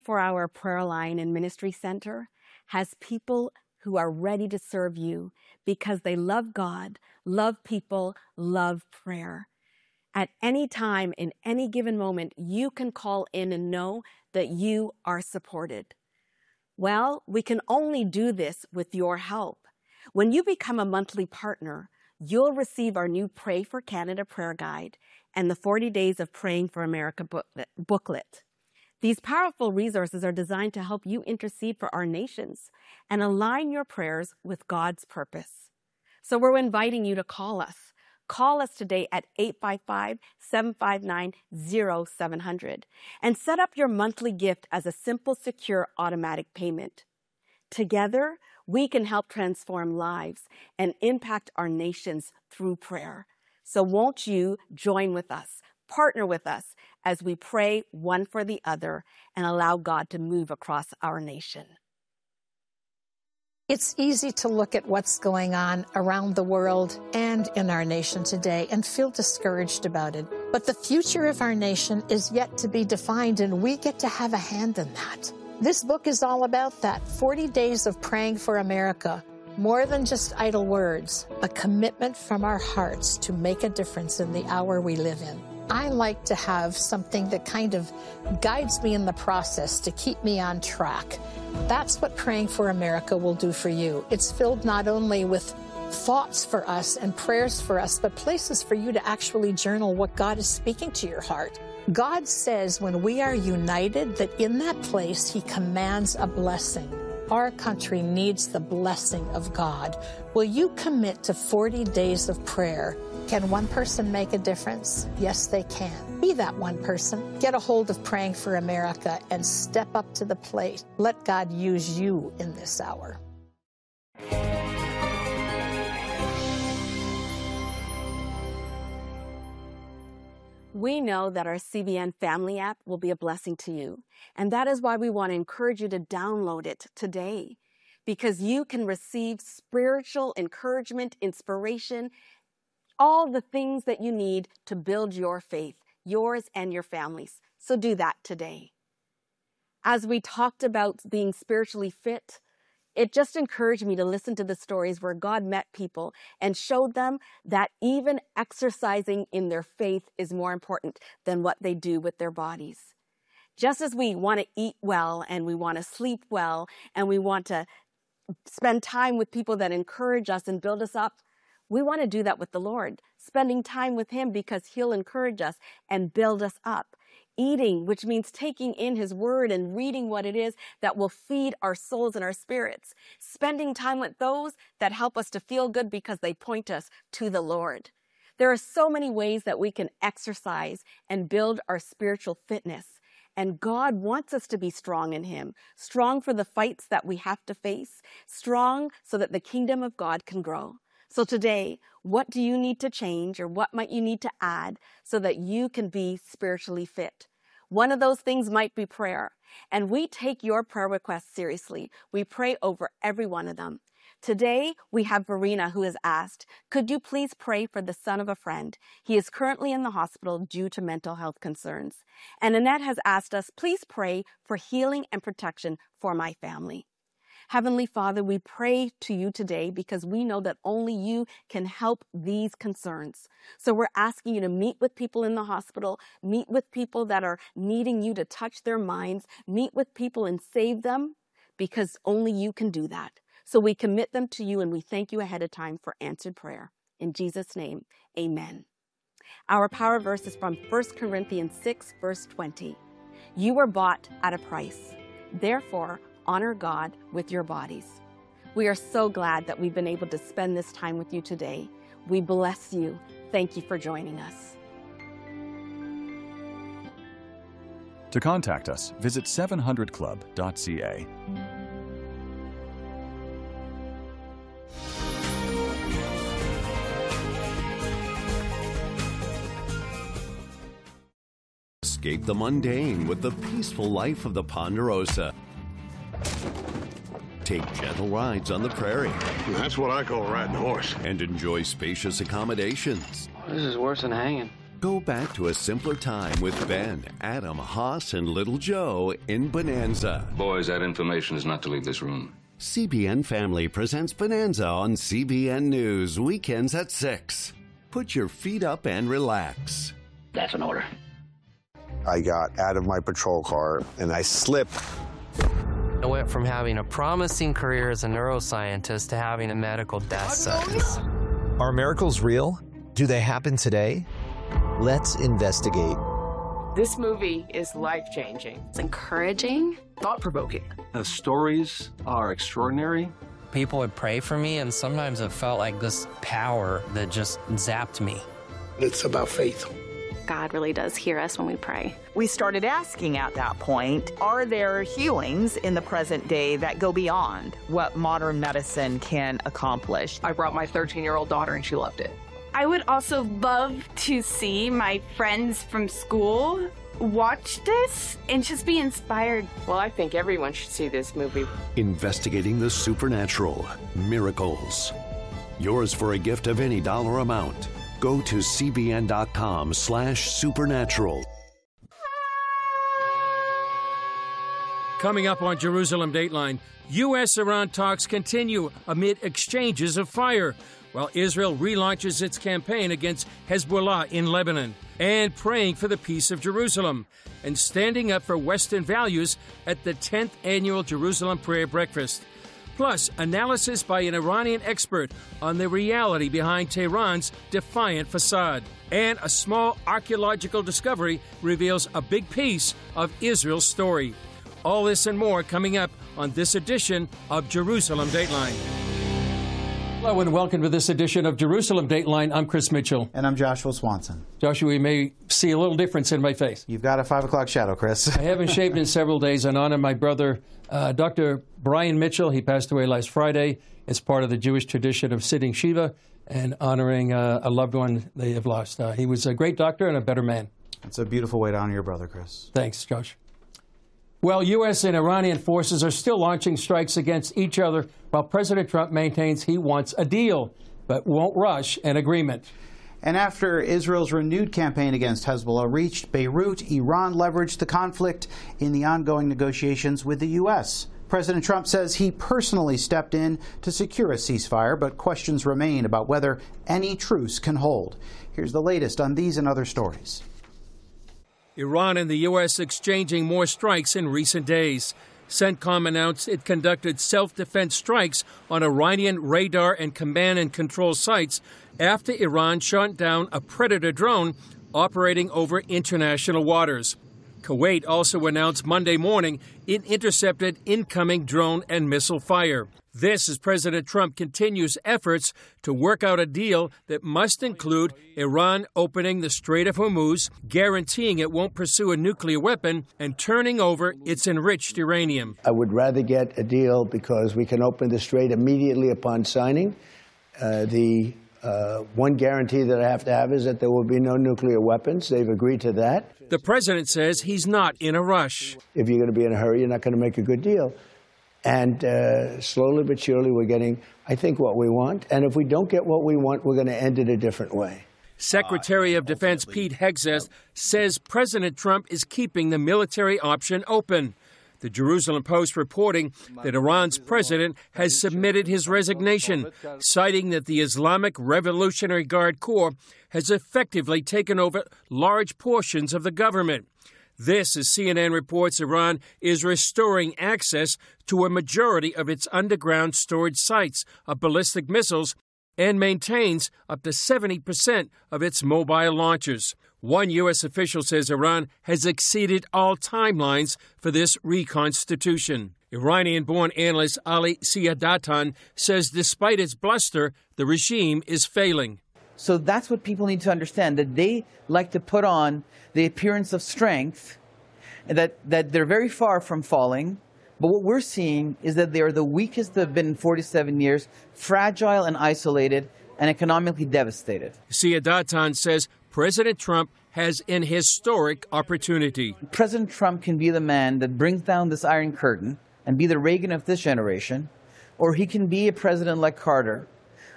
For our prayer line and ministry center has people who are ready to serve you because they love God, love people, love prayer. At any time, in any given moment, you can call in and know that you are supported. Well, we can only do this with your help. When you become a monthly partner, you'll receive our new Pray for Canada prayer guide and the 40 Days of Praying for America booklet. These powerful resources are designed to help you intercede for our nations and align your prayers with God's purpose. So we're inviting you to call us. Call us today at 855-759-0700 and set up your monthly gift as a simple, secure, automatic payment. Together, we can help transform lives and impact our nations through prayer. So won't you join with us, partner with us as we pray one for the other and allow God to move across our nation. It's easy to look at what's going on around the world and in our nation today and feel discouraged about it. But the future of our nation is yet to be defined, and we get to have a hand in that. This book is all about that. 40 Days of Praying for America. More than just idle words, a commitment from our hearts to make a difference in the hour we live in. I like to have something that kind of guides me in the process to keep me on track. That's what Praying for America will do for you. It's filled not only with thoughts for us and prayers for us, but places for you to actually journal what God is speaking to your heart. God says when we are united, that in that place, He commands a blessing. Our country needs the blessing of God. Will you commit to 40 days of prayer? Can one person make a difference? Yes, they can. Be that one person. Get a hold of Praying for America and step up to the plate. Let God use you in this hour. We know that our CBN Family app will be a blessing to you, and that is why we want to encourage you to download it today, because you can receive spiritual encouragement, inspiration, all the things that you need to build your faith, yours and your family's. So do that today. As we talked about being spiritually fit, it just encouraged me to listen to the stories where God met people and showed them that even exercising in their faith is more important than what they do with their bodies. Just as we want to eat well and we want to sleep well and we want to spend time with people that encourage us and build us up, we want to do that with the Lord, spending time with Him because He'll encourage us and build us up. Eating, which means taking in His Word and reading what it is that will feed our souls and our spirits. Spending time with those that help us to feel good because they point us to the Lord. There are so many ways that we can exercise and build our spiritual fitness. And God wants us to be strong in Him, strong for the fights that we have to face, strong so that the kingdom of God can grow. So today, what do you need to change or what might you need to add so that you can be spiritually fit? One of those things might be prayer. And we take your prayer requests seriously. We pray over every one of them. Today, we have Verena who has asked, could you please pray for the son of a friend? He is currently in the hospital due to mental health concerns. And Annette has asked us, please pray for healing and protection for my family. Heavenly Father, we pray to you today because we know that only you can help these concerns. So we're asking you to meet with people in the hospital, meet with people that are needing you to touch their minds, meet with people and save them because only you can do that. So we commit them to you and we thank you ahead of time for answered prayer. In Jesus' name, amen. Our power verse is from 1 Corinthians 6, verse 20. You were bought at a price. Therefore, honor God with your bodies. We are so glad that we've been able to spend this time with you today. We bless you. Thank you for joining us. To contact us, visit 700club.ca. Escape the mundane with the peaceful life of the Ponderosa. Take gentle rides on the prairie. That's what I call riding a horse. And enjoy spacious accommodations. This is worse than hanging. Go back to a simpler time with Ben, Adam, Haas, and Little Joe in Bonanza. Boys, that information is not to leave this room. CBN Family presents Bonanza on CBN News, weekends at 6. Put your feet up and relax. That's an order. I got out of my patrol car and I slipped. I went from having a promising career as a neuroscientist to having a medical death sentence. Are miracles real? Do they happen today? Let's investigate. This movie is life-changing. It's encouraging. Thought-provoking. The stories are extraordinary. People would pray for me, and sometimes it felt like this power that just zapped me. It's about faith. God really does hear us when we pray. We started asking at that point, are there healings in the present day that go beyond what modern medicine can accomplish? I brought my 13-year-old daughter and she loved it. I would also love to see my friends from school watch this and just be inspired. Well, I think everyone should see this movie. Investigating the supernatural, miracles. Yours for a gift of any dollar amount. Go to cbn.com/supernatural. Coming up on Jerusalem Dateline, U.S.-Iran talks continue amid exchanges of fire, while Israel relaunches its campaign against Hezbollah in Lebanon, and praying for the peace of Jerusalem, and standing up for Western values at the 10th Annual Jerusalem Prayer Breakfast. Plus, analysis by an Iranian expert on the reality behind Tehran's defiant facade. And a small archaeological discovery reveals a big piece of Israel's story. All this and more coming up on this edition of Jerusalem Dateline. Hello and welcome to this edition of Jerusalem Dateline. I'm Chris Mitchell. And I'm Joshua Swanson. Joshua, you may see a little difference in my face. You've got a 5 o'clock shadow, Chris. I haven't shaved in several days in honor of my brother, Dr. Brian Mitchell. He passed away last Friday. It's part of the Jewish tradition of sitting Shiva and honoring a loved one they have lost. He was a great doctor and a better man. It's a beautiful way to honor your brother, Chris. Thanks, Josh. Well, U.S. and Iranian forces are still launching strikes against each other while President Trump maintains he wants a deal, but won't rush an agreement. And after Israel's renewed campaign against Hezbollah reached Beirut, Iran leveraged the conflict in the ongoing negotiations with the U.S. President Trump says he personally stepped in to secure a ceasefire, but questions remain about whether any truce can hold. Here's the latest on these and other stories. Iran and the U.S. exchanging more strikes in recent days. CENTCOM announced it conducted self-defense strikes on Iranian radar and command and control sites after Iran shot down a Predator drone operating over international waters. Kuwait also announced Monday morning it intercepted incoming drone and missile fire. This as President Trump continues efforts to work out a deal that must include Iran opening the Strait of Hormuz, guaranteeing it won't pursue a nuclear weapon, and turning over its enriched uranium. I would rather get a deal because we can open the strait immediately upon signing. The one guarantee that I have to have is that there will be no nuclear weapons. They've agreed to that. The president says he's not in a rush. If you're going to be in a hurry, you're not going to make a good deal. And slowly but surely, we're getting, I think, what we want. And if we don't get what we want, we're going to end it a different way. Secretary of Defense Pete Hegseth says President Trump is keeping the military option open. The Jerusalem Post reporting that Iran's president has submitted his resignation, citing that the Islamic Revolutionary Guard Corps has effectively taken over large portions of the government. This, as CNN reports, Iran is restoring access to a majority of its underground storage sites of ballistic missiles and maintains up to 70% of its mobile launchers. One U.S. official says Iran has exceeded all timelines for this reconstitution. Iranian-born analyst Ali Siadatan says despite its bluster, the regime is failing. So that's what people need to understand, that they like to put on the appearance of strength, and that they're very far from falling. But what we're seeing is that they are the weakest they've been in 47 years, fragile and isolated, and economically devastated. Siadatan says President Trump has an historic opportunity. President Trump can be the man that brings down this Iron Curtain and be the Reagan of this generation, or he can be a president like Carter,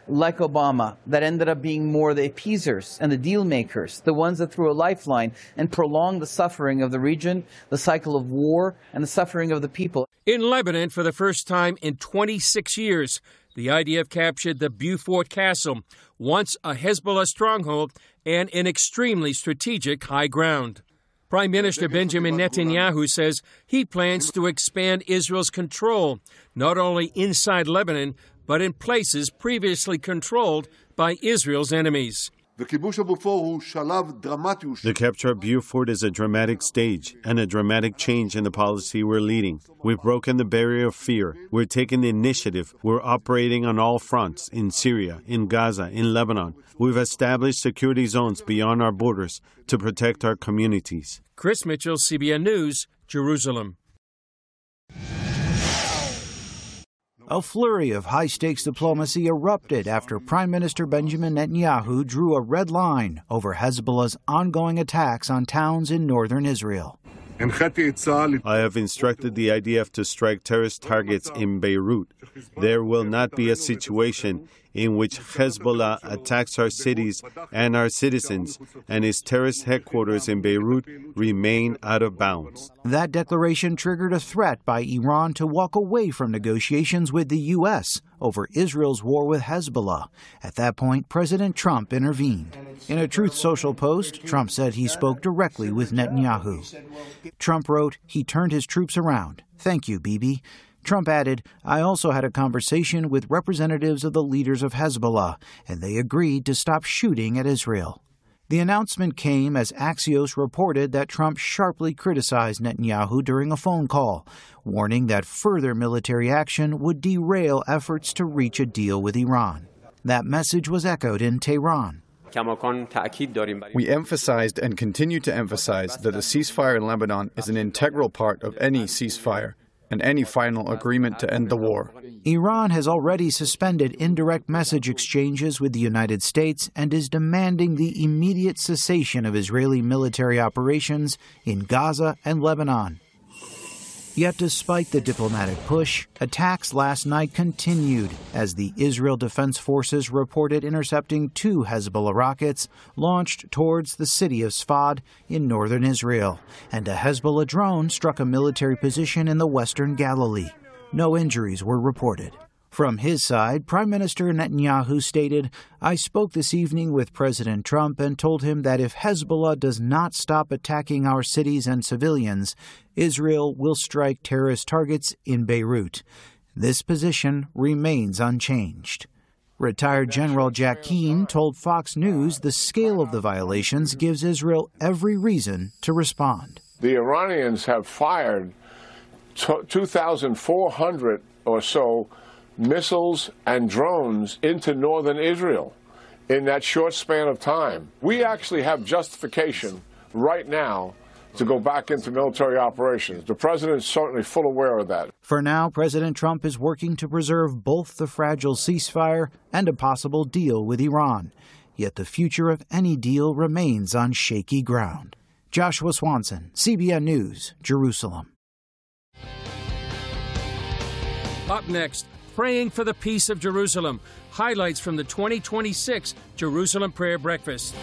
like Obama that ended up being more the appeasers and the deal makers, the ones that threw a lifeline and prolonged the suffering of the region, the cycle of war, and the suffering of the people. In Lebanon, for the first time in 26 years, the IDF captured the Beaufort Castle, once a Hezbollah stronghold and an extremely strategic high ground. Prime Minister Benjamin Netanyahu says he plans to expand Israel's control, not only inside Lebanon, but in places previously controlled by Israel's enemies. The capture of Beaufort is a dramatic stage and a dramatic change in the policy we're leading. We've broken the barrier of fear. We're taking the initiative. We're operating on all fronts, in Syria, in Gaza, in Lebanon. We've established security zones beyond our borders to protect our communities. Chris Mitchell, CBN News, Jerusalem. A flurry of high-stakes diplomacy erupted after Prime Minister Benjamin Netanyahu drew a red line over Hezbollah's ongoing attacks on towns in northern Israel. I have instructed the IDF to strike terrorist targets in Beirut. There will not be a situation in which Hezbollah attacks our cities and our citizens, and its terrorist headquarters in Beirut remain out of bounds. That declaration triggered a threat by Iran to walk away from negotiations with the U.S. over Israel's war with Hezbollah. At that point, President Trump intervened. In a Truth Social post, Trump said he spoke directly with Netanyahu. Trump wrote, "He turned his troops around. Thank you, Bibi." Trump added, "I also had a conversation with representatives of the leaders of Hezbollah, and they agreed to stop shooting at Israel." The announcement came as Axios reported that Trump sharply criticized Netanyahu during a phone call, warning that further military action would derail efforts to reach a deal with Iran. That message was echoed in Tehran. We emphasized and continue to emphasize that a ceasefire in Lebanon is an integral part of any ceasefire and any final agreement to end the war. Iran has already suspended indirect message exchanges with the United States and is demanding the immediate cessation of Israeli military operations in Gaza and Lebanon. Yet despite the diplomatic push, attacks last night continued as the Israel Defense Forces reported intercepting 2 Hezbollah rockets launched towards the city of Sfad in northern Israel, and a Hezbollah drone struck a military position in the western Galilee. No injuries were reported. From his side, Prime Minister Netanyahu stated, "I spoke this evening with President Trump and told him that if Hezbollah does not stop attacking our cities and civilians, Israel will strike terrorist targets in Beirut. This position remains unchanged." Retired General Jack Keane told Fox News the scale of the violations gives Israel every reason to respond. The Iranians have fired 2,400 or so missiles and drones into northern Israel in that short span of time. We actually have justification right now to go back into military operations. The president is certainly full aware of that. For now, President Trump is working to preserve both the fragile ceasefire and a possible deal with Iran. Yet the future of any deal remains on shaky ground. Joshua Swanson, CBN News, Jerusalem. Up next, praying for the peace of Jerusalem. Highlights from the 2026 Jerusalem Prayer Breakfast.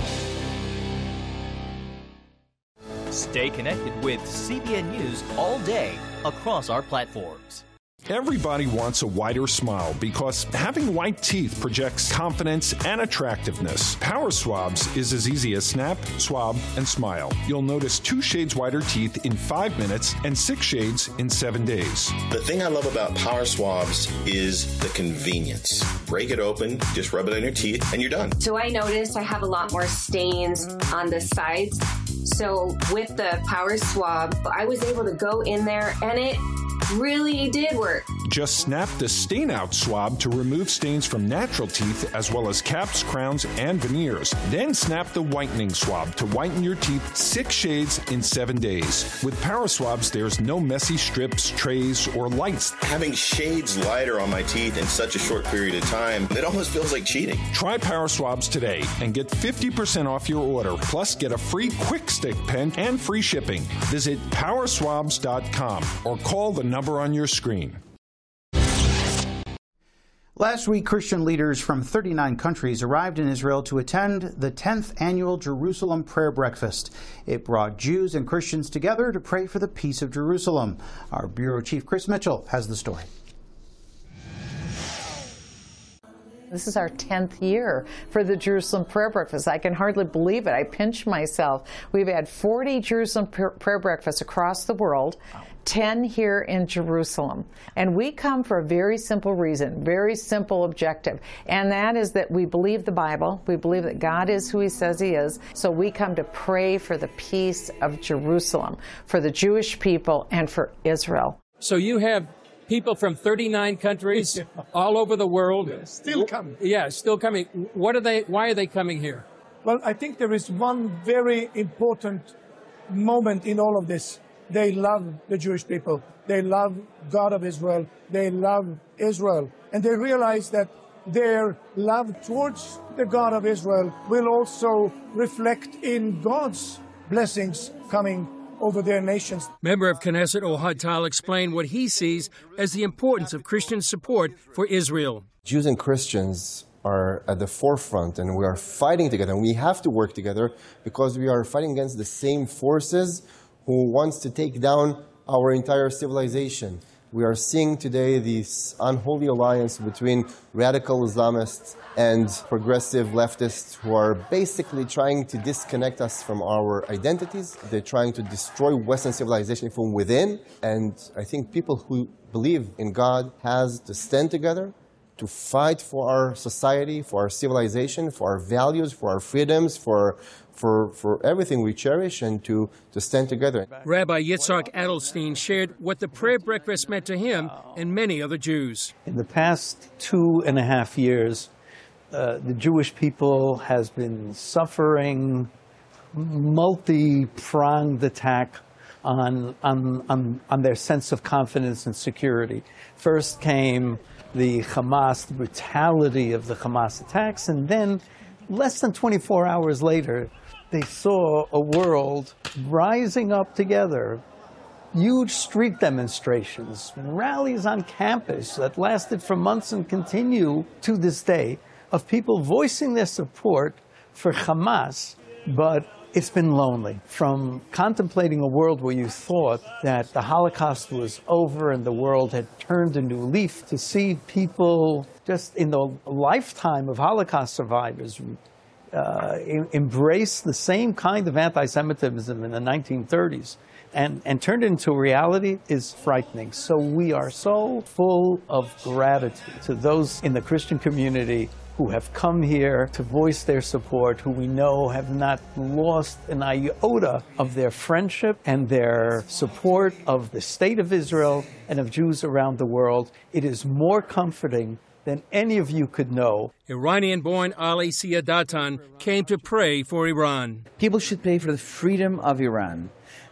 Stay connected with CBN News all day across our platforms. Everybody wants a whiter smile because having white teeth projects confidence and attractiveness. Power Swabs is as easy as snap, swab, and smile. You'll notice 2 shades whiter teeth in 5 minutes and 6 shades in 7 days. The thing I love about Power Swabs is the convenience. Break it open, just rub it on your teeth, and you're done. So I noticed I have a lot more stains on the sides. So with the Power Swab, I was able to go in there and it really did work. Just snap the stain out swab to remove stains from natural teeth as well as caps, crowns, and veneers. Then snap the whitening swab to whiten your teeth 6 shades in 7 days. With Power Swabs, there's no messy strips, trays, or lights. Having shades lighter on my teeth in such a short period of time, it almost feels like cheating. Try Power Swabs today and get 50% off your order. Plus, get a free Quick Stick pen and free shipping. Visit powerswabs.com or call the number on your screen. Last week, Christian leaders from 39 countries arrived in Israel to attend the 10th annual Jerusalem Prayer Breakfast. It brought Jews and Christians together to pray for the peace of Jerusalem. Our bureau chief, Chris Mitchell, has the story. This is our 10th year for the Jerusalem Prayer Breakfast. I can hardly believe it. I pinch myself. We've had 40 Jerusalem prayer breakfasts across the world, 10 here in Jerusalem. And we come for a very simple reason, very simple objective. And that is that we believe the Bible. We believe that God is who he says he is. So we come to pray for the peace of Jerusalem, for the Jewish people, and for Israel. So you have people from 39 countries all over the world. Still coming. Yeah, still coming. Why are they coming here? Well, I think there is one very important moment in all of this. They love the Jewish people. They love God of Israel. They love Israel. And they realize that their love towards the God of Israel will also reflect in God's blessings coming over their nations. Member of Knesset Ohad Tal explained what he sees as the importance of Christian support for Israel. Jews and Christians are at the forefront, and we are fighting together. And we have to work together because we are fighting against the same forces who wants to take down our entire civilization. We are seeing today this unholy alliance between radical Islamists and progressive leftists who are basically trying to disconnect us from our identities. They're trying to destroy Western civilization from within. And I think people who believe in God has to stand together to fight for our society, for our civilization, for our values, for our freedoms, for everything we cherish, and to stand together. Rabbi Yitzhak Adelstein shared what the prayer breakfast meant to him and many other Jews. In the past 2.5 years, the Jewish people has been suffering multi-pronged attack on their sense of confidence and security. First came the Hamas, the brutality of the Hamas attacks, and then less than 24 hours later, they saw a world rising up together. Huge street demonstrations, rallies on campus that lasted for months and continue to this day, of people voicing their support for Hamas, but it's been lonely. From contemplating a world where you thought that the Holocaust was over and the world had turned a new leaf, to see people just in the lifetime of Holocaust survivors embrace the same kind of anti-Semitism in the 1930s and turned it into reality is frightening. So we are so full of gratitude to those in the Christian community who have come here to voice their support, who we know have not lost an iota of their friendship and their support of the state of Israel and of Jews around the world. It is more comforting than any of you could know. Iranian-born Ali Siadatan came to pray for Iran. People should pray for the freedom of Iran.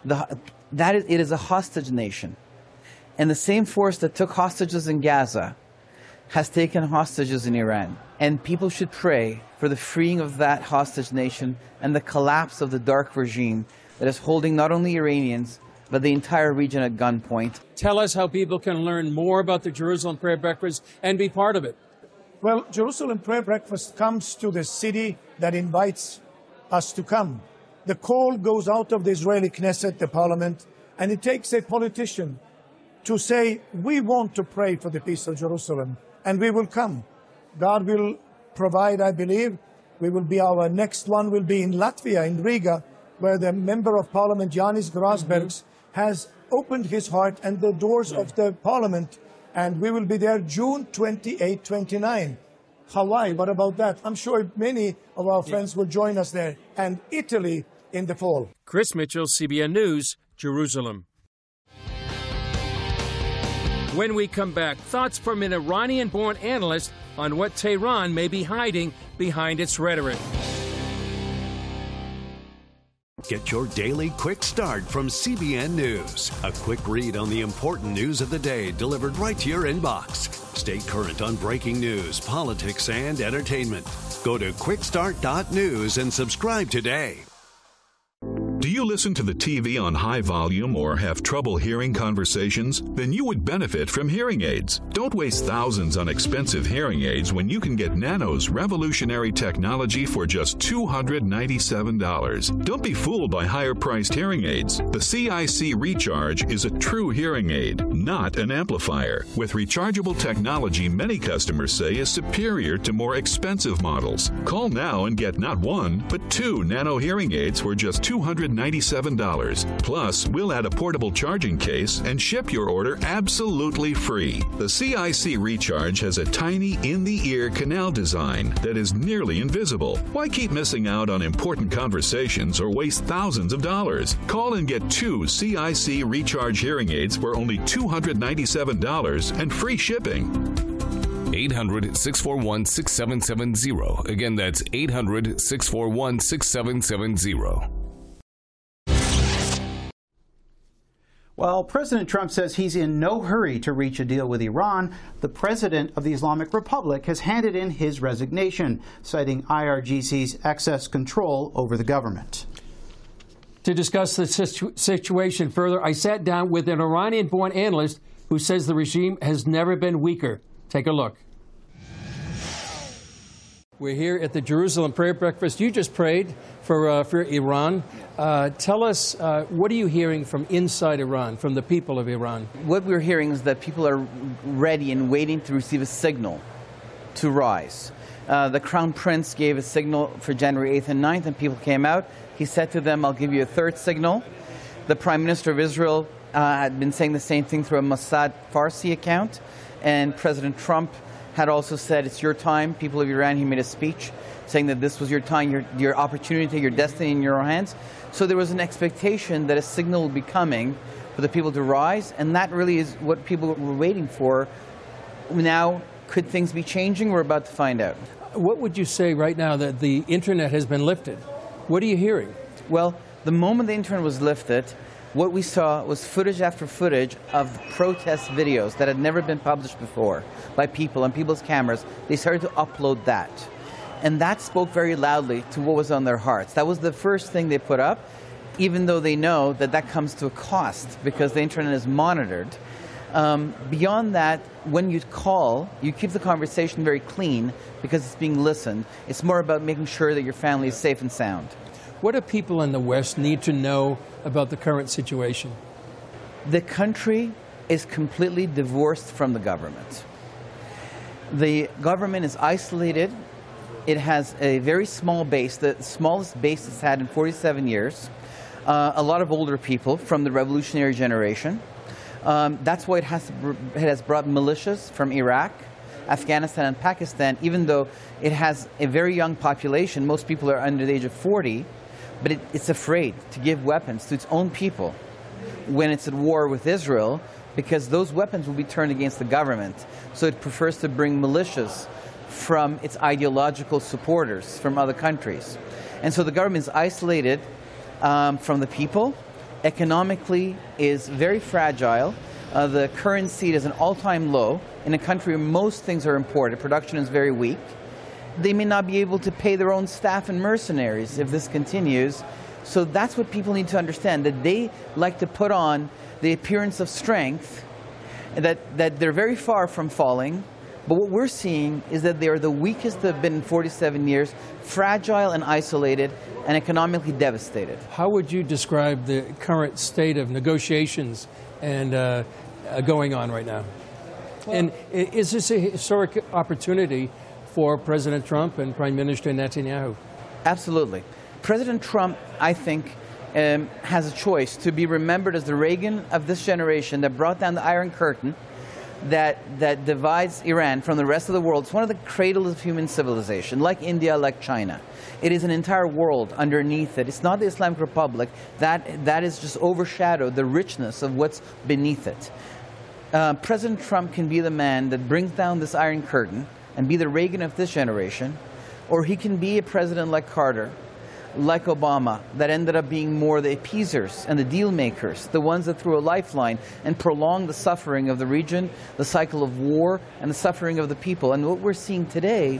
It is a hostage nation. And the same force that took hostages in Gaza has taken hostages in Iran. And people should pray for the freeing of that hostage nation and the collapse of the dark regime that is holding not only Iranians, but the entire region at gunpoint. Tell us how people can learn more about the Jerusalem Prayer Breakfast and be part of it. Well, Jerusalem Prayer Breakfast comes to the city that invites us to come. The call goes out of the Israeli Knesset, the parliament, and it takes a politician to say, we want to pray for the peace of Jerusalem, and we will come. God will provide, I believe. Our next one will be in Latvia, in Riga, where the member of parliament, Yanis Grasbergs, has opened his heart and the doors of the parliament, and we will be there June 28, 29. Hawaii, what about that? I'm sure many of our friends will join us there. And Italy in the fall. Chris Mitchell, CBN News, Jerusalem. When we come back, thoughts from an Iranian-born analyst on what Tehran may be hiding behind its rhetoric. Get your daily quick start from CBN News. A quick read on the important news of the day delivered right to your inbox. Stay current on breaking news, politics, and entertainment. Go to quickstart.news and subscribe today. Do you you listen to the TV on high volume or have trouble hearing conversations? Then you would benefit from hearing aids. Don't waste thousands on expensive hearing aids when you can get Nano's revolutionary technology for just $297. Don't be fooled by higher-priced hearing aids. The CIC Recharge is a true hearing aid, not an amplifier. With rechargeable technology many customers say is superior to more expensive models. Call now and get not one, but 2 Nano hearing aids for just $297. Plus, we'll add a portable charging case and ship your order absolutely free. The CIC Recharge has a tiny in-the-ear canal design that is nearly invisible. Why keep missing out on important conversations or waste thousands of dollars? Call and get 2 CIC Recharge hearing aids for only $297 and free shipping. 800-641-6770. Again, that's 800-641-6770. While President Trump says he's in no hurry to reach a deal with Iran, the president of the Islamic Republic has handed in his resignation, citing IRGC's excess control over the government. To discuss the situation further, I sat down with an Iranian-born analyst who says the regime has never been weaker. Take a look. We're here at the Jerusalem Prayer Breakfast. You just prayed for Iran. Tell us, what are you hearing from inside Iran, from the people of Iran? What we're hearing is that people are ready and waiting to receive a signal to rise. The Crown Prince gave a signal for January 8th and 9th, and people came out. He said to them, I'll give you a third signal. The Prime Minister of Israel had been saying the same thing through a Mossad Farsi account, and President Trump had also said, it's your time. People of Iran, he made a speech saying that this was your time, your opportunity, your destiny in your own hands. So there was an expectation that a signal would be coming for the people to rise, and that really is what people were waiting for. Now, could things be changing? We're about to find out. What would you say right now that the internet has been lifted? What are you hearing? Well, the moment the internet was lifted, what we saw was footage after footage of protest videos that had never been published before by people on people's cameras. They started to upload that. And that spoke very loudly to what was on their hearts. That was the first thing they put up, even though they know that that comes to a cost because the internet is monitored. Beyond that, when you call, you keep the conversation very clean because it's being listened. It's more about making sure that your family is safe and sound. What do people in the West need to know about the current situation? The country is completely divorced from the government. The government is isolated. It has a very small base, the smallest base it's had in 47 years. A lot of older people from the revolutionary generation. That's why it has brought militias from Iraq, Afghanistan, and Pakistan, even though it has a very young population. Most people are under the age of 40. But it's afraid to give weapons to its own people when it's at war with Israel, because those weapons will be turned against the government. So it prefers to bring militias from its ideological supporters from other countries. And so the government is isolated from the people. Economically is very fragile. The currency is an all-time low. In a country where most things are imported, production is very weak. They may not be able to pay their own staff and mercenaries if this continues. So that's what people need to understand, that they like to put on the appearance of strength, that they're very far from falling. But what we're seeing is that they are the weakest they've been in 47 years, fragile and isolated and economically devastated. How would you describe the current state of negotiations and going on right now? Well, and is this a historic opportunity for President Trump and Prime Minister Netanyahu? Absolutely. President Trump, I think, has a choice to be remembered as the Reagan of this generation that brought down the Iron Curtain that divides Iran from the rest of the world. It's one of the cradles of human civilization, like India, like China. It is an entire world underneath it. It's not the Islamic Republic. That is just overshadowed the richness of what's beneath it. President Trump can be the man that brings down this Iron Curtain and be the Reagan of this generation, or he can be a president like Carter, like Obama, that ended up being more the appeasers and the deal makers, the ones that threw a lifeline and prolonged the suffering of the region, the cycle of war, and the suffering of the people. And what we're seeing today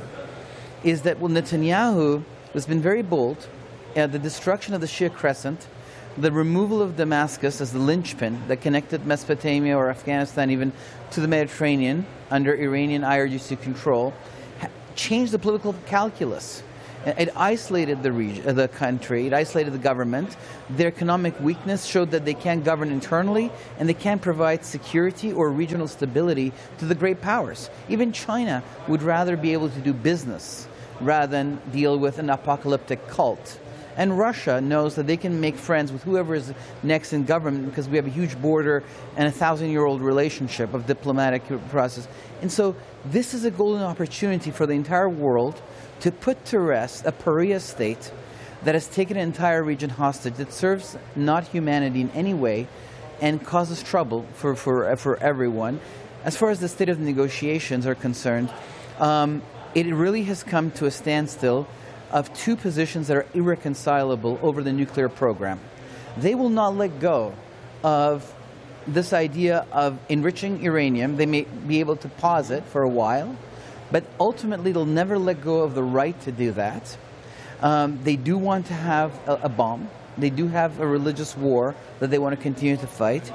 is that Netanyahu has been very bold. The destruction of the Shia Crescent, the removal of Damascus as the linchpin that connected Mesopotamia or Afghanistan even to the Mediterranean under Iranian IRGC control changed the political calculus. It isolated the country, it isolated the government. Their economic weakness showed that they can't govern internally and they can't provide security or regional stability to the great powers. Even China would rather be able to do business rather than deal with an apocalyptic cult. And Russia knows that they can make friends with whoever is next in government because we have a huge border and a 1,000-year-old relationship of diplomatic process. And so this is a golden opportunity for the entire world to put to rest a pariah state that has taken an entire region hostage, that serves not humanity in any way and causes trouble for everyone. As far as the state of the negotiations are concerned, it really has come to a standstill of two positions that are irreconcilable over the nuclear program. They will not let go of this idea of enriching uranium. They may be able to pause it for a while, but ultimately they'll never let go of the right to do that. They do want to have a bomb. They do have a religious war that they want to continue to fight.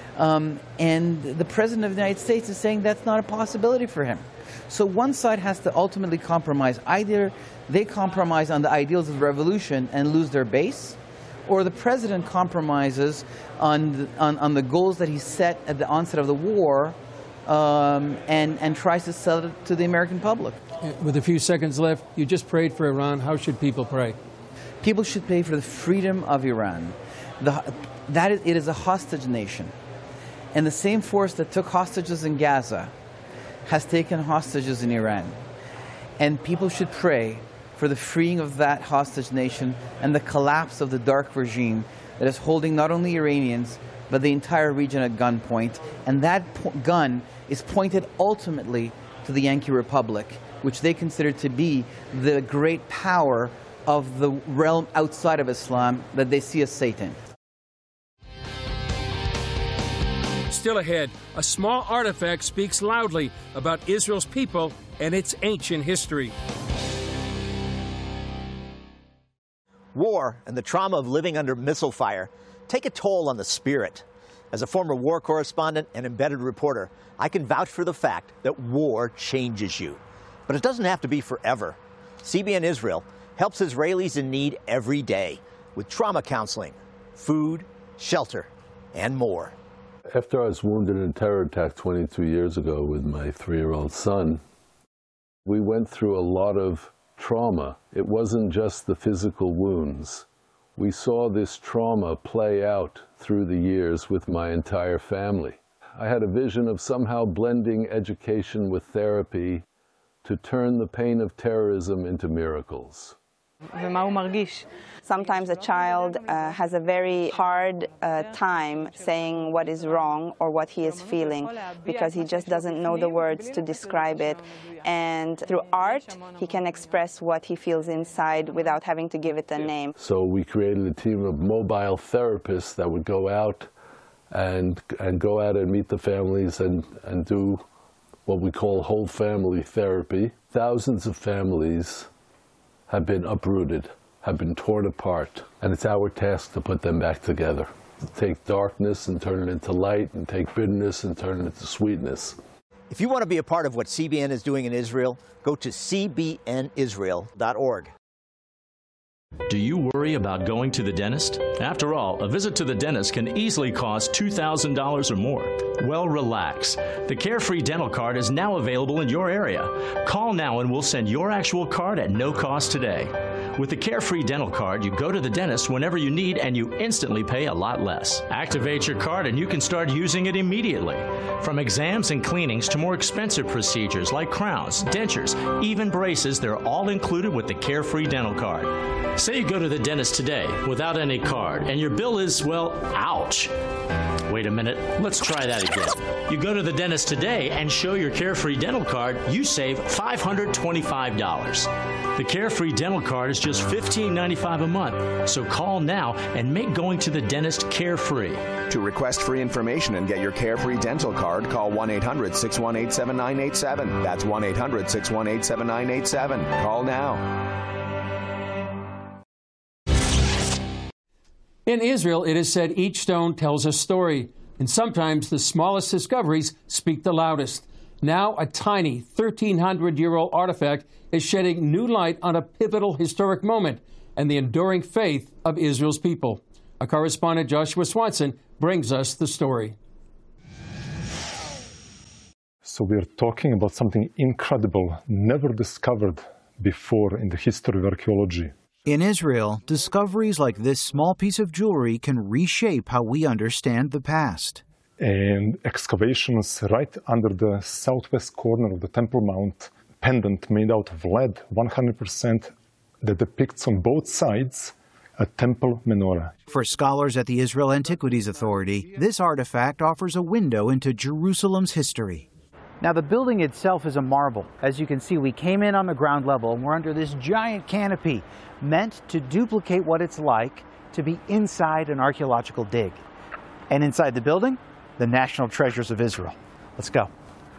And the President of the United States is saying that's not a possibility for him. So one side has to ultimately compromise. Either they compromise on the ideals of the revolution and lose their base, or the president compromises on the goals that he set at the onset of the war and tries to sell it to the American public. With a few seconds left, you just prayed for Iran. How should people pray? People should pray for the freedom of Iran. It is a hostage nation. And the same force that took hostages in Gaza has taken hostages in Iran. And people should pray for the freeing of that hostage nation and the collapse of the dark regime that is holding not only Iranians, but the entire region at gunpoint. And that gun is pointed ultimately to the Yankee Republic, which they consider to be the great power of the realm outside of Islam that they see as Satan. Still ahead, a small artifact speaks loudly about Israel's people and its ancient history. War and the trauma of living under missile fire take a toll on the spirit. As a former war correspondent and embedded reporter, I can vouch for the fact that war changes you. But it doesn't have to be forever. CBN Israel helps Israelis in need every day with trauma counseling, food, shelter, and more. After I was wounded in a terror attack 22 years ago with my 3-year-old son, we went through a lot of trauma. It wasn't just the physical wounds. We saw this trauma play out through the years with my entire family. I had a vision of somehow blending education with therapy to turn the pain of terrorism into miracles. Sometimes a child has a very hard time saying what is wrong or what he is feeling because he just doesn't know the words to describe it. And through art, he can express what he feels inside without having to give it a name. So we created a team of mobile therapists that would go out and meet the families and do what we call whole family therapy. Thousands of families have been uprooted, have been torn apart, and it's our task to put them back together. Take darkness and turn it into light, and take bitterness and turn it into sweetness. If you want to be a part of what CBN is doing in Israel, go to cbnisrael.org. Do you worry about going to the dentist? After all, a visit to the dentist can easily cost $2,000 or more. Well, relax. The Carefree Dental Card is now available in your area. Call now and we'll send your actual card at no cost today. With the Carefree Dental Card, you go to the dentist whenever you need and you instantly pay a lot less. Activate your card and you can start using it immediately. From exams and cleanings to more expensive procedures like crowns, dentures, even braces, they're all included with the Carefree Dental Card. Say you go to the dentist today without any card and your bill is, well, ouch. Wait a minute, let's try that again. You go to the dentist today and show your Carefree Dental Card, you save $525. The Carefree Dental Card is just $15.95 a month, so call now and make going to the dentist carefree. To request free information and get your Carefree Dental Card, call 1-800-618-7987. That's 1-800-618-7987. Call now. In Israel, it is said each stone tells a story, and sometimes the smallest discoveries speak the loudest. Now, a tiny 1,300-year-old artifact is shedding new light on a pivotal historic moment and the enduring faith of Israel's people. Our correspondent Joshua Swanson brings us the story. So we're talking about something incredible, never discovered before in the history of archaeology. In Israel, discoveries like this small piece of jewelry can reshape how we understand the past. And excavations right under the southwest corner of the Temple Mount, pendant made out of lead, 100%, that depicts on both sides a temple menorah. For scholars at the Israel Antiquities Authority, this artifact offers a window into Jerusalem's history. Now, the building itself is a marvel. As you can see, we came in on the ground level and we're under this giant canopy meant to duplicate what it's like to be inside an archaeological dig. And inside the building, the national treasures of Israel. Let's go.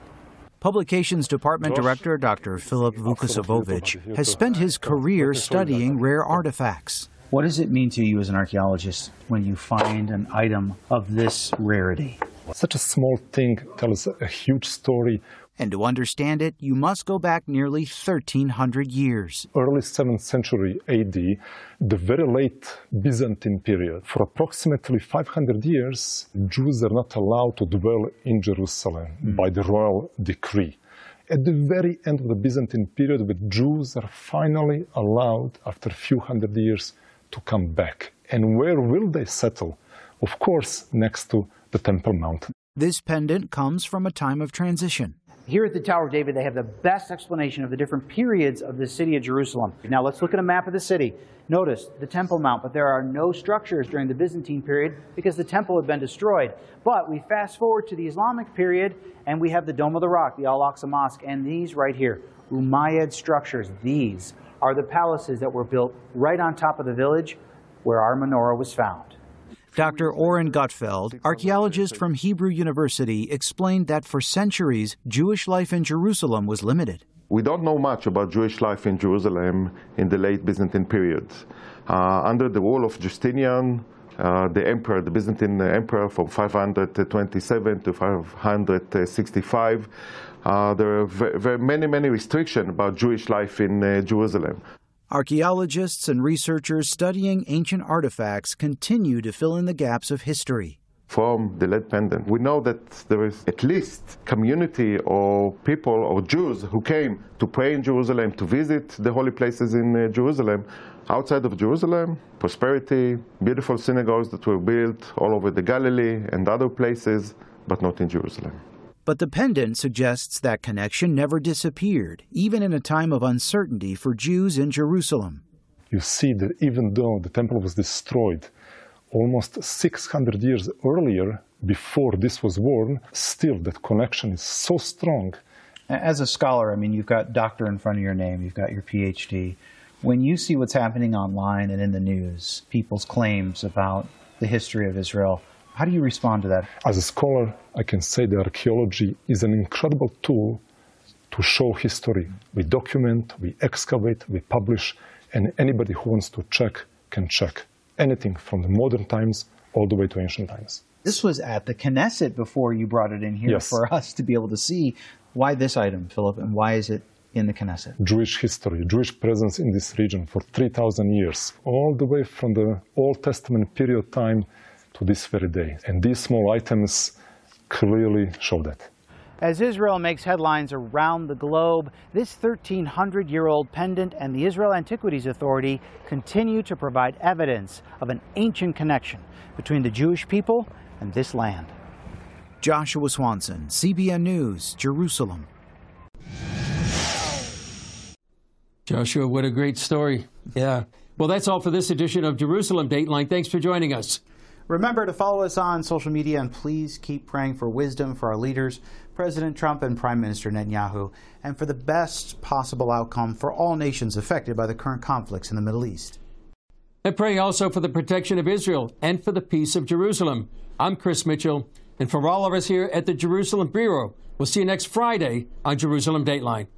Publications Department Director Dr. Philip Vukasovovich has spent his career studying rare artifacts. What does it mean to you as an archaeologist when you find an item of this rarity? Such a small thing tells a huge story. And to understand it, you must go back nearly 1,300 years. Early 7th century AD, the very late Byzantine period. For approximately 500 years, Jews are not allowed to dwell in Jerusalem by the royal decree. At the very end of the Byzantine period, the Jews are finally allowed, after a few hundred years, to come back. And where will they settle? Of course, next to the Temple Mount. This pendant comes from a time of transition. Here at the Tower of David, they have the best explanation of the different periods of the city of Jerusalem. Now let's look at a map of the city. Notice the Temple Mount, but there are no structures during the Byzantine period because the temple had been destroyed. But we fast forward to the Islamic period, and we have the Dome of the Rock, the Al-Aqsa Mosque, and these right here, Umayyad structures. These are the palaces that were built right on top of the village where our menorah was found. Dr. Oren Gottfeld, archaeologist from Hebrew University, explained that for centuries, Jewish life in Jerusalem was limited. We don't know much about Jewish life in Jerusalem in the late Byzantine period. Under the rule of Justinian, the Byzantine emperor from 527 to 565, there are many restrictions about Jewish life in Jerusalem. Archaeologists and researchers studying ancient artifacts continue to fill in the gaps of history. From the lead pendant, we know that there is at least community or people or Jews who came to pray in Jerusalem, to visit the holy places in Jerusalem. Outside of Jerusalem, prosperity, beautiful synagogues that were built all over the Galilee and other places, but not in Jerusalem. But the pendant suggests that connection never disappeared, even in a time of uncertainty for Jews in Jerusalem. You see that even though the temple was destroyed almost 600 years earlier, before this was worn, still that connection is so strong. As a scholar, I mean, you've got doctor in front of your name, you've got your PhD. When you see what's happening online and in the news, people's claims about the history of Israel, how do you respond to that? As a scholar, I can say that archaeology is an incredible tool to show history. We document, we excavate, we publish, and anybody who wants to check can check. Anything from the modern times all the way to ancient times. This was at the Knesset before you brought it in here for us to be able to see. Why this item, Philip, and why is it in the Knesset? Jewish history, Jewish presence in this region for 3,000 years, all the way from the Old Testament period time to this very day. And these small items clearly show that. As Israel makes headlines around the globe, this 1,300-year-old pendant and the Israel Antiquities Authority continue to provide evidence of an ancient connection between the Jewish people and this land. Joshua Swanson, CBN News, Jerusalem. Joshua, what a great story. Yeah. Well, that's all for this edition of Jerusalem Dateline. Thanks for joining us. Remember to follow us on social media, and please keep praying for wisdom for our leaders, President Trump and Prime Minister Netanyahu, and for the best possible outcome for all nations affected by the current conflicts in the Middle East. And pray also for the protection of Israel and for the peace of Jerusalem. I'm Chris Mitchell, and for all of us here at the Jerusalem Bureau, we'll see you next Friday on Jerusalem Dateline.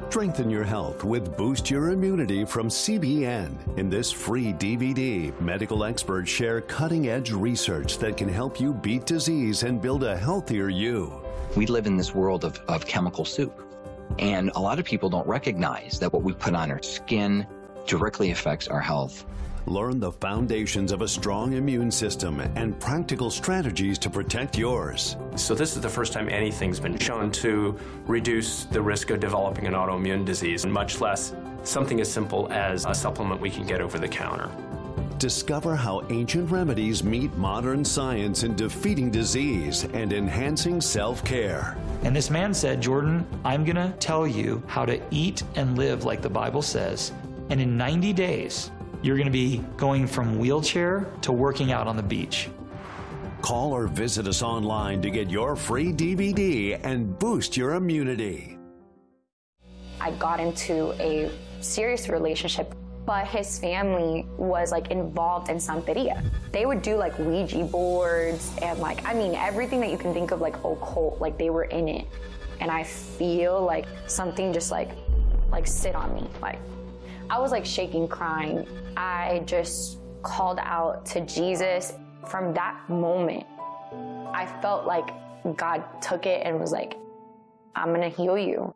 Strengthen your health with Boost Your Immunity from CBN. In this free DVD, medical experts share cutting-edge research that can help you beat disease and build a healthier you. We live in this world of chemical soup, and a lot of people don't recognize that what we put on our skin directly affects our health. Learn the foundations of a strong immune system and practical strategies to protect yours. So this is the first time anything's been shown to reduce the risk of developing an autoimmune disease, much less something as simple as a supplement we can get over the counter. Discover how ancient remedies meet modern science in defeating disease and enhancing self-care. And this man said, Jordan, I'm going to tell you how to eat and live like the Bible says, and in 90 days, you're going to be going from wheelchair to working out on the beach. Call or visit us online to get your free DVD and boost your immunity. I got into a serious relationship, but his family was like involved in Santeria. They would do like Ouija boards and like, I mean, everything that you can think of like occult, like they were in it. And I feel like something just like sit on me. Like I was like shaking, crying. I just called out to Jesus. From that moment, I felt like God took it and was like, I'm gonna heal you.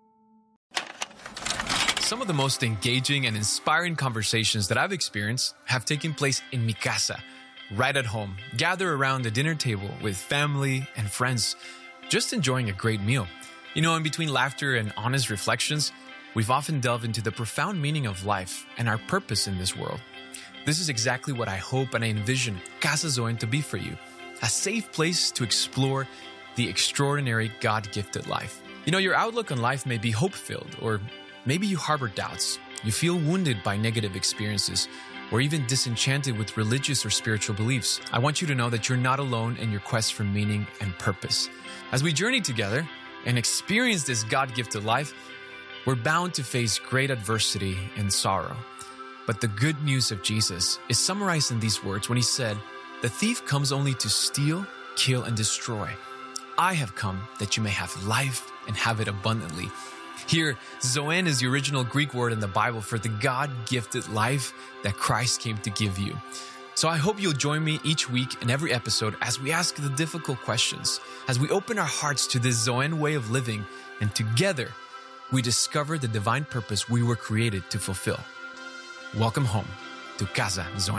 Some of the most engaging and inspiring conversations that I've experienced have taken place in mi casa, right at home. Gather around the dinner table with family and friends, just enjoying a great meal. You know, in between laughter and honest reflections, we've often delved into the profound meaning of life and our purpose in this world. This is exactly what I hope and I envision Casa Zoen to be for you, a safe place to explore the extraordinary God-gifted life. You know, your outlook on life may be hope-filled, or maybe you harbor doubts, you feel wounded by negative experiences, or even disenchanted with religious or spiritual beliefs. I want you to know that you're not alone in your quest for meaning and purpose. As we journey together and experience this God-gifted life, we're bound to face great adversity and sorrow. But the good news of Jesus is summarized in these words when he said, "The thief comes only to steal, kill, and destroy. I have come that you may have life and have it abundantly." Here, Zoen is the original Greek word in the Bible for the God-gifted life that Christ came to give you. So I hope you'll join me each week in every episode as we ask the difficult questions, as we open our hearts to this Zoen way of living, and together, we discover the divine purpose we were created to fulfill. Welcome home to Casa Zoen.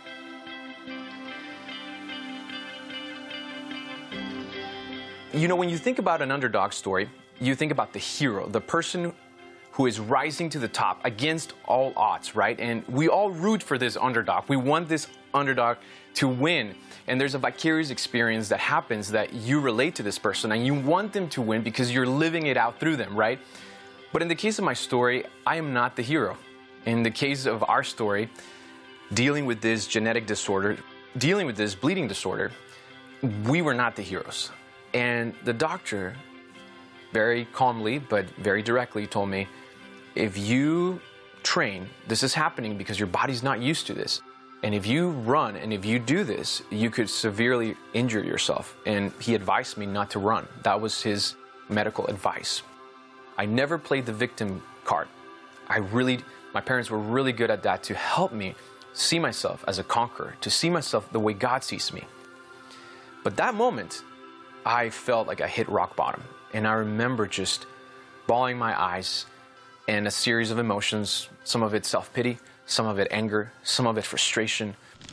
You know, when you think about an underdog story, you think about the hero, the person who is rising to the top against all odds, right? And we all root for this underdog. We want this underdog to win. And there's a vicarious experience that happens that you relate to this person and you want them to win because you're living it out through them, right? But in the case of my story, I am not the hero. In the case of our story, dealing with this genetic disorder, dealing with this bleeding disorder, we were not the heroes. And the doctor, very calmly but very directly, told me, if you train, this is happening because your body's not used to this. And if you run and if you do this, you could severely injure yourself. And he advised me not to run. That was his medical advice. I never played the victim card. My parents were really good at that, to help me see myself as a conqueror, to see myself the way God sees me. But that moment, I felt like I hit rock bottom. And I remember just bawling my eyes and a series of emotions, some of it self-pity, some of it anger, some of it frustration.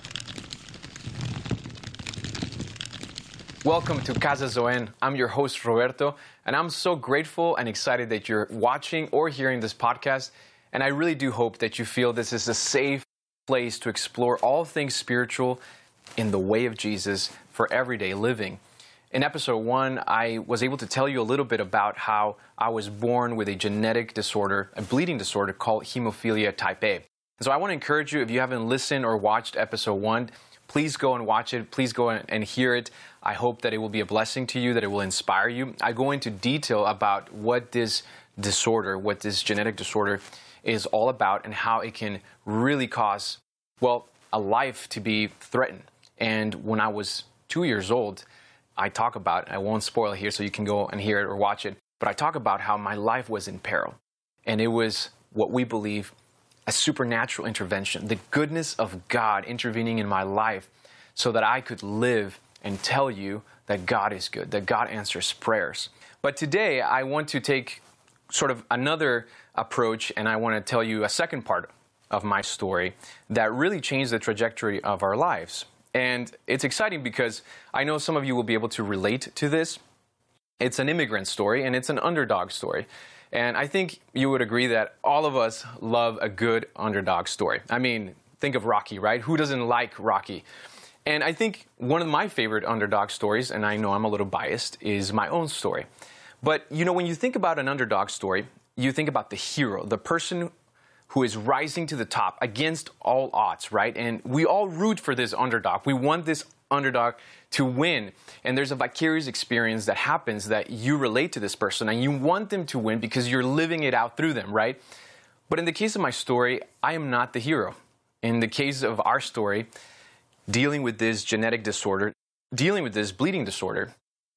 Welcome to Casa Zoen. I'm your host, Roberto, and I'm so grateful and excited that you're watching or hearing this podcast. And I really do hope that you feel this is a safe place to explore all things spiritual in the way of Jesus for everyday living. In episode 1, I was able to tell you a little bit about how I was born with a genetic disorder, a bleeding disorder called hemophilia type A. So I want to encourage you, if you haven't listened or watched episode 1, please go and watch it. Please go and hear it. I hope that it will be a blessing to you, that it will inspire you. I go into detail about what this disorder, what this genetic disorder is all about and how it can really cause, well, a life to be threatened. And when I was 2 years old, I talk about, I won't spoil here so you can go and hear it or watch it, but I talk about how my life was in peril. and it was what we believe a supernatural intervention, the goodness of God intervening in my life so that I could live and tell you that God is good, that God answers prayers. But today I want to take sort of another approach, and I want to tell you a second part of my story that really changed the trajectory of our lives. And it's exciting because I know some of you will be able to relate to this. It's an immigrant story, and it's an underdog story. And I think you would agree that all of us love a good underdog story. I mean, think of Rocky, right? Who doesn't like Rocky? And I think one of my favorite underdog stories, and I know I'm a little biased, is my own story. But, you know, when you think about an underdog story, you think about the hero, the person who is rising to the top against all odds, right? And we all root for this underdog. We want this underdog to win. And there's a vicarious experience that happens that you relate to this person and you want them to win because you're living it out through them, right? But in the case of my story, I am not the hero. In the case of our story, dealing with this genetic disorder, dealing with this bleeding disorder,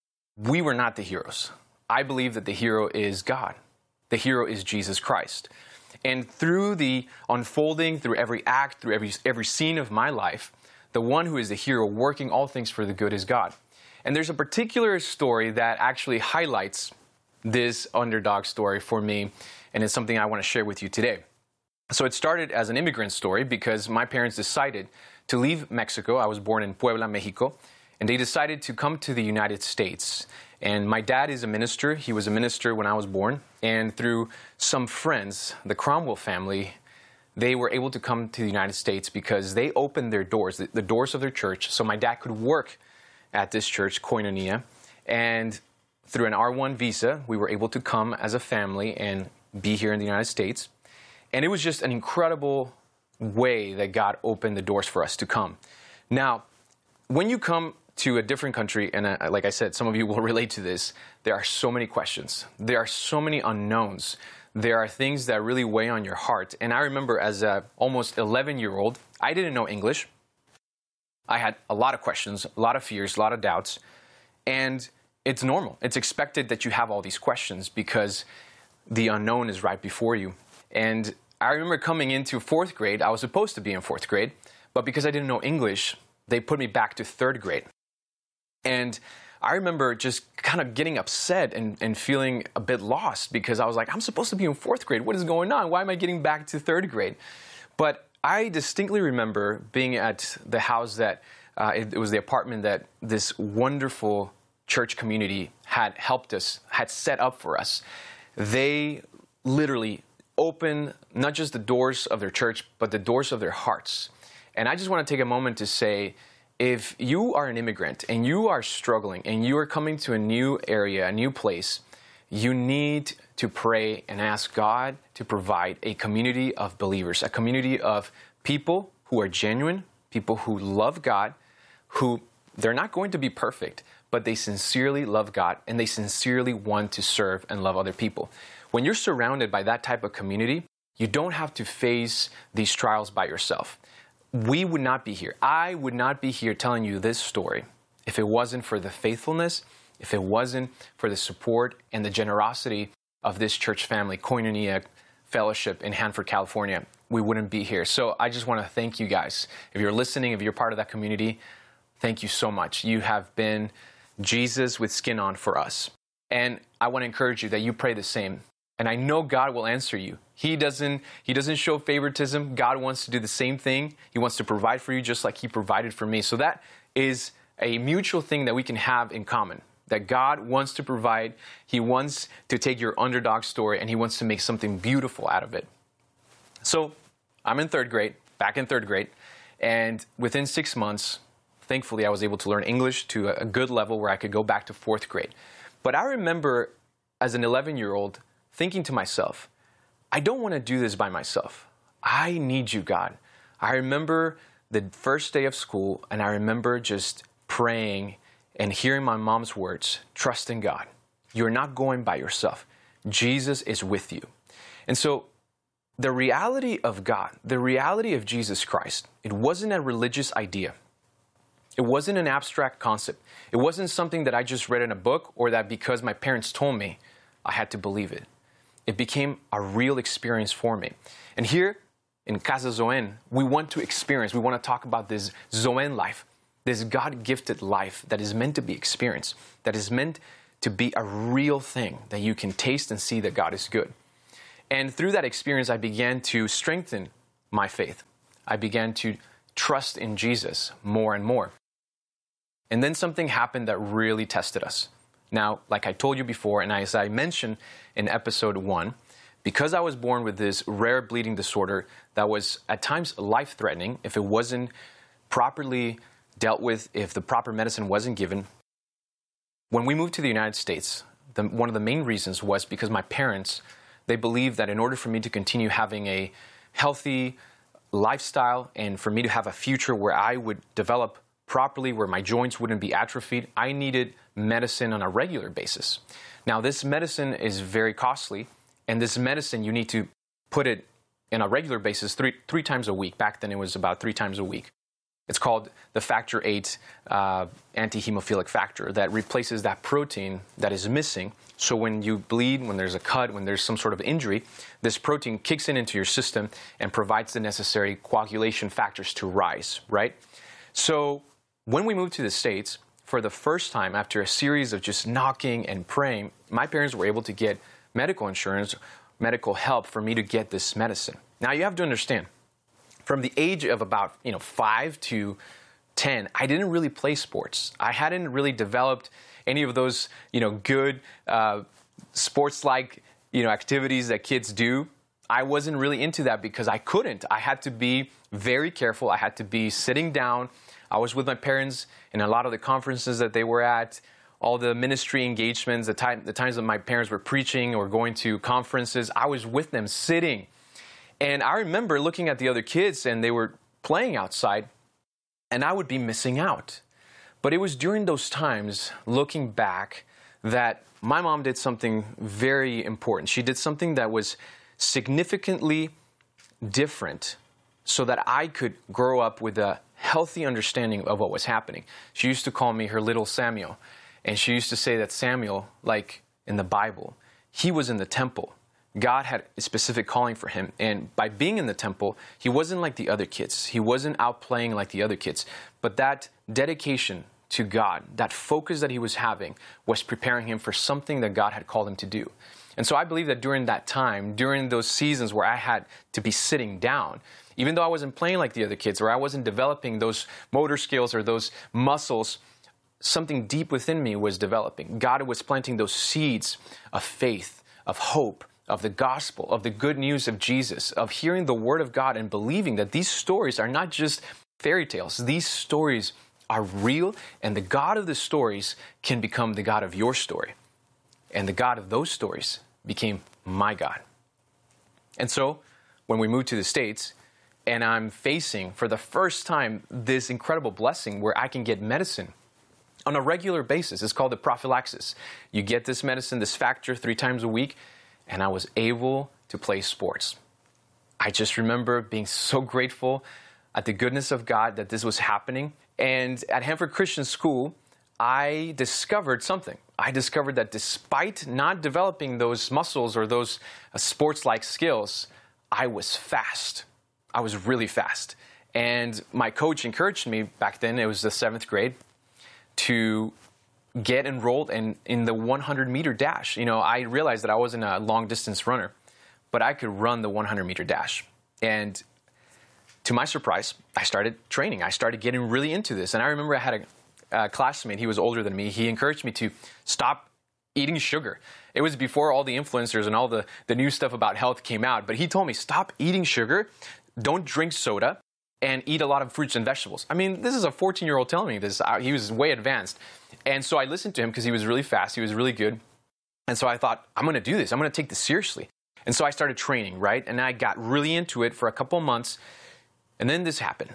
we were not the heroes. I believe that the hero is God. The hero is Jesus Christ. And through the unfolding, through every act, through every scene of my life, the one who is the hero working all things for the good is God. And there's a particular story that actually highlights this underdog story for me, and it's something I want to share with you today. So it started as an immigrant story because my parents decided to leave Mexico. I was born in Puebla, Mexico, and they decided to come to the United States. And my dad is a minister. He was a minister when I was born. And through some friends, the Cromwell family, they were able to come to the United States because they opened their doors, the doors of their church, so my dad could work at this church, Koinonia. And through an R1 visa, we were able to come as a family and be here in the United States. And it was just an incredible way that God opened the doors for us to come. Now, when you come to a different country, and like I said, some of you will relate to this, there are so many questions. There are so many unknowns. There are things that really weigh on your heart. And I remember as an almost 11-year-old, I didn't know English. I had a lot of questions, a lot of fears, a lot of doubts. And it's normal. It's expected that you have all these questions because the unknown is right before you. And I remember coming into 4th grade. I was supposed to be in 4th grade, but because I didn't know English, they put me back to 3rd grade. And I remember just kind of getting upset and feeling a bit lost because I was like, I'm supposed to be in 4th grade. What is going on? Why am I getting back to 3rd grade? But I distinctly remember being at the house that, it was the apartment that this wonderful church community had helped us, had set up for us. They literally opened not just the doors of their church, but the doors of their hearts. And I just want to take a moment to say, if you are an immigrant and you are struggling and you are coming to a new area, a new place, you need to pray and ask God to provide a community of believers, a community of people who are genuine, people who love God, who they're not going to be perfect, but they sincerely love God and they sincerely want to serve and love other people. When you're surrounded by that type of community, you don't have to face these trials by yourself. We would not be here. I would not be here telling you this story if it wasn't for the faithfulness, if it wasn't for the support and the generosity of this church family, Koinonia Fellowship in Hanford, California. We wouldn't be here. So I just want to thank you guys. If you're listening, if you're part of that community, thank you so much. You have been Jesus with skin on for us. And I want to encourage you that you pray the same. And I know God will answer you. He doesn't show favoritism. God wants to do the same thing. He wants to provide for you just like He provided for me. So that is a mutual thing that we can have in common, that God wants to provide. He wants to take your underdog story and He wants to make something beautiful out of it. So I'm in 3rd grade, back in 3rd grade, and within 6 months, thankfully, I was able to learn English to a good level where I could go back to 4th grade. But I remember as an 11-year-old thinking to myself, I don't want to do this by myself. I need you, God. I remember the first day of school, and I remember just praying and hearing my mom's words, trust in God. You're not going by yourself. Jesus is with you. And so the reality of God, the reality of Jesus Christ, it wasn't a religious idea. It wasn't an abstract concept. It wasn't something that I just read in a book or that because my parents told me, I had to believe it. It became a real experience for me. And here in Casa Zoen, we want to experience, we want to talk about this Zoen life, this God-gifted life that is meant to be experienced, that is meant to be a real thing that you can taste and see that God is good. And through that experience, I began to strengthen my faith. I began to trust in Jesus more and more. And then something happened that really tested us. Now, like I told you before, and as I mentioned in episode 1, because I was born with this rare bleeding disorder that was at times life-threatening if it wasn't properly dealt with, if the proper medicine wasn't given. When we moved to the United States, one of the main reasons was because my parents, they believed that in order for me to continue having a healthy lifestyle and for me to have a future where I would develop properly, where my joints wouldn't be atrophied, I needed medicine on a regular basis. Now, this medicine is very costly, and this medicine, you need to put it in a regular basis three times a week. Back then, it was about 3 times a week. It's called the factor VIII anti-hemophilic factor that replaces that protein that is missing. So when you bleed, when there's a cut, when there's some sort of injury, this protein kicks into your system and provides the necessary coagulation factors to rise, right? So when we moved to the States, for the first time, after a series of just knocking and praying, my parents were able to get medical insurance, medical help for me to get this medicine. Now, you have to understand, from the age of about 5 to 10, I didn't really play sports. I hadn't really developed any of those good sports-like activities that kids do. I wasn't really into that because I couldn't. I had to be very careful. I had to be sitting down. I was with my parents in a lot of the conferences that they were at, all the ministry engagements, the times that my parents were preaching or going to conferences. I was with them sitting. And I remember looking at the other kids and they were playing outside and I would be missing out. But it was during those times, looking back, that my mom did something very important. She did something that was significantly different so that I could grow up with a healthy understanding of what was happening. She used to call me her little Samuel. And she used to say that Samuel, like in the Bible, he was in the temple. God had a specific calling for him. And by being in the temple, he wasn't like the other kids. He wasn't out playing like the other kids. But that dedication to God, that focus that he was having, was preparing him for something that God had called him to do. And so I believe that during that time, during those seasons where I had to be sitting down, even though I wasn't playing like the other kids, or I wasn't developing those motor skills or those muscles, something deep within me was developing. God was planting those seeds of faith, of hope, of the gospel, of the good news of Jesus, of hearing the word of God and believing that these stories are not just fairy tales. These stories are real, and the God of the stories can become the God of your story. And the God of those stories became my God. And so, when we moved to the States, and I'm facing, for the first time, this incredible blessing where I can get medicine on a regular basis. It's called the prophylaxis. You get this medicine, this factor, 3 times a week, and I was able to play sports. I just remember being so grateful at the goodness of God that this was happening. And at Hanford Christian School, I discovered something. I discovered that despite not developing those muscles or those sports-like skills, I was fast. I was really fast. And my coach encouraged me back then, it was the 7th grade, to get enrolled in the 100-meter dash. I realized that I wasn't a long-distance runner, but I could run the 100-meter dash. And to my surprise, I started training. I started getting really into this. And I remember I had a classmate, he was older than me. He encouraged me to stop eating sugar. It was before all the influencers and all the new stuff about health came out. But he told me, stop eating sugar, don't drink soda, and eat a lot of fruits and vegetables. I mean, this is a 14-year-old telling me this. He was way advanced. And so I listened to him because he was really fast. He was really good. And so I thought, I'm going to do this. I'm going to take this seriously. And so I started training, right? And I got really into it for a couple of months. And then this happened.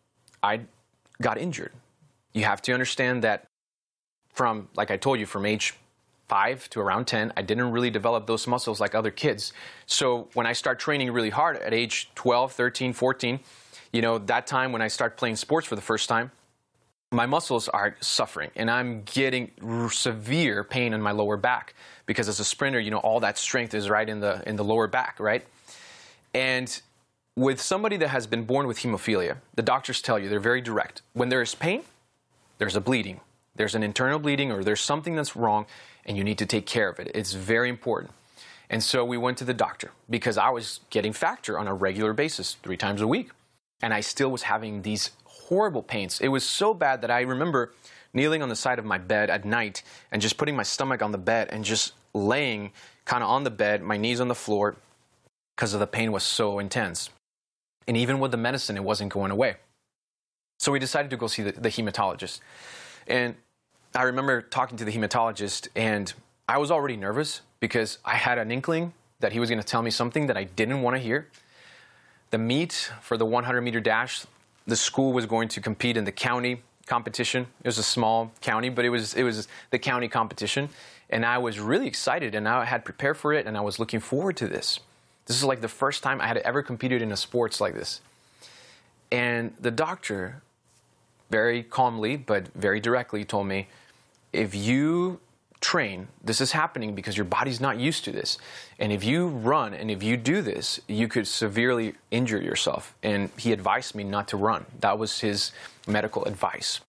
I got injured. You have to understand that from, like I told you, from age 5 to around 10, I didn't really develop those muscles like other kids. So when I start training really hard at age 12, 13, 14, that time when I start playing sports for the first time, my muscles are suffering, and I'm getting severe pain in my lower back because as a sprinter, you know, all that strength is right in the lower back, right? And with somebody that has been born with hemophilia, the doctors tell you, they're very direct. When there is pain, there's a bleeding. There's an internal bleeding or there's something that's wrong, and you need to take care of it. It's very important. And so we went to the doctor because I was getting Factor on a regular basis, 3 times a week. And I still was having these horrible pains. It was so bad that I remember kneeling on the side of my bed at night and just putting my stomach on the bed and just laying kind of on the bed, my knees on the floor, because the pain was so intense. And even with the medicine, it wasn't going away. So we decided to go see the hematologist. And I remember talking to the hematologist, and I was already nervous because I had an inkling that he was going to tell me something that I didn't want to hear. The meet for the 100-meter dash, the school was going to compete in the county competition. It was a small county, but it was the county competition. And I was really excited, and I had prepared for it, and I was looking forward to this. This is like the first time I had ever competed in a sports like this. And the doctor, very calmly but very directly, told me, if you train, this is happening because your body's not used to this. And if you run and if you do this, you could severely injure yourself. And he advised me not to run. That was his medical advice.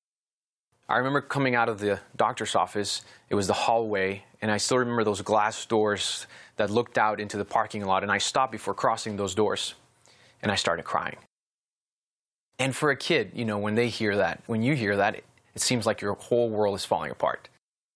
I remember coming out of the doctor's office. It was the hallway, and I still remember those glass doors that looked out into the parking lot, and I stopped before crossing those doors, and I started crying. And for a kid, you know, when you hear that, it seems like your whole world is falling apart.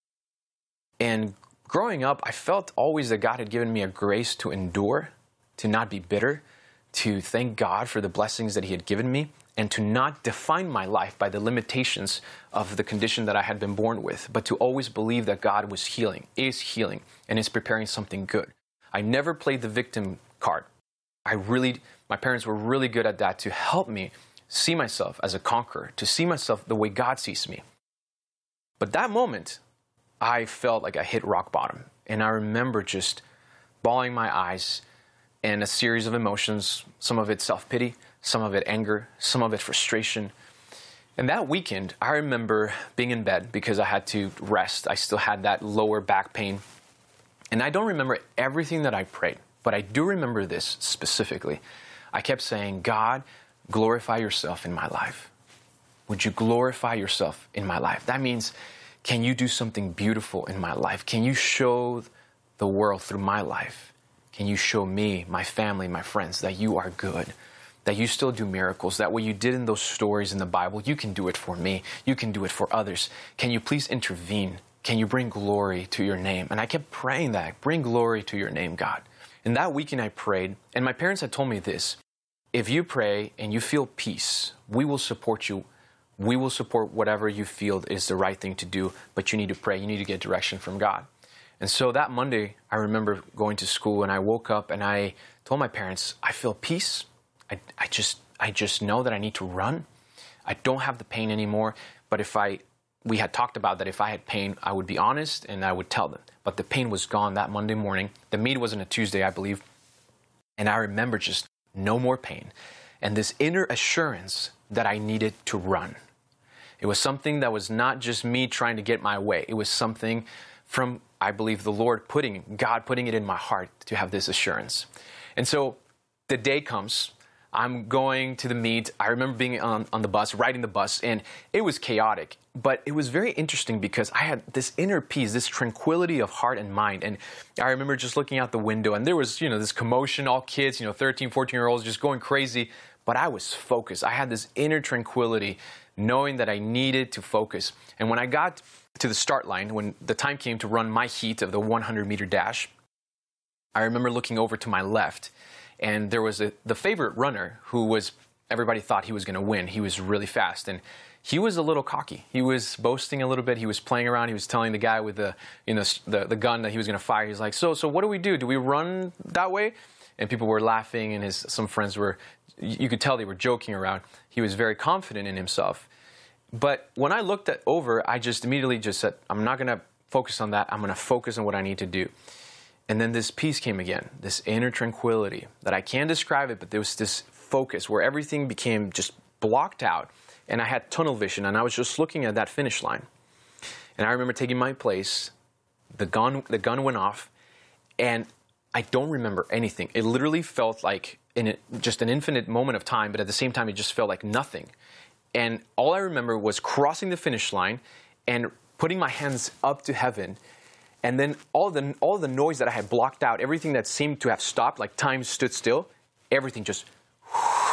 And growing up, I felt always that God had given me a grace to endure, to not be bitter, to thank God for the blessings that he had given me, and to not define my life by the limitations of the condition that I had been born with, but to always believe that God was healing, is healing, and is preparing something good. I never played the victim card. My parents were really good at that, to help me see myself as a conqueror, to see myself the way God sees me. But that moment, I felt like I hit rock bottom. And I remember just bawling my eyes and a series of emotions, some of it self-pity, some of it anger, some of it frustration. And that weekend, I remember being in bed because I had to rest. I still had that lower back pain. And I don't remember everything that I prayed, but I do remember this specifically. I kept saying, God, glorify yourself in my life. Would you glorify yourself in my life? That means, can you do something beautiful in my life? Can you show the world through my life? Can you show me, my family, my friends, that you are good, that you still do miracles, that what you did in those stories in the Bible, you can do it for me, you can do it for others. Can you please intervene? Can you bring glory to your name? And I kept praying that, bring glory to your name, God. And that weekend I prayed, and my parents had told me this, if you pray and you feel peace, we will support you. We will support whatever you feel is the right thing to do, but you need to pray. You need to get direction from God. And so that Monday, I remember going to school, and I woke up and I told my parents, I feel peace. I just know that I need to run. I don't have the pain anymore, but we had talked about that if I had pain, I would be honest and I would tell them. But the pain was gone that Monday morning. The meet was on a Tuesday, I believe. And I remember just no more pain and this inner assurance that I needed to run. It was something that was not just me trying to get my way. It was something from, I believe, the Lord God putting it in my heart to have this assurance. And so the day comes. I'm going to the meet. I remember being on the bus, riding the bus, and it was chaotic. But it was very interesting because I had this inner peace, this tranquility of heart and mind. And I remember just looking out the window, and there was, this commotion, all kids, 13, 14-year-olds just going crazy. But I was focused. I had this inner tranquility, knowing that I needed to focus. And when I got to the start line, when the time came to run my heat of the 100-meter dash, I remember looking over to my left, and there was the favorite runner who everybody thought he was going to win. He was really fast, and he was a little cocky. He was boasting a little bit. He was playing around. He was telling the guy with the gun that he was going to fire. He's like, so what do we do? Do we run that way? And people were laughing, and some friends you could tell they were joking around. He was very confident in himself. But when I looked over, I just immediately said, I'm not going to focus on that. I'm going to focus on what I need to do. And then this peace came again, this inner tranquility that I can't describe it, but there was this focus where everything became just blocked out, and I had tunnel vision, and I was just looking at that finish line. And I remember taking my place, the gun went off, and I don't remember anything. It literally felt like just an infinite moment of time, but at the same time, it just felt like nothing. And all I remember was crossing the finish line and putting my hands up to heaven. And then all the noise that I had blocked out, everything that seemed to have stopped, like time stood still, everything just